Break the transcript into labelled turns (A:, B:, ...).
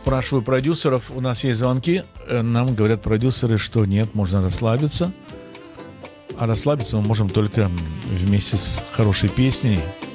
A: Спрашиваю продюсеров, у нас есть звонки. Нам говорят продюсеры, что нет, можно расслабиться. А расслабиться мы можем только вместе с хорошей песней.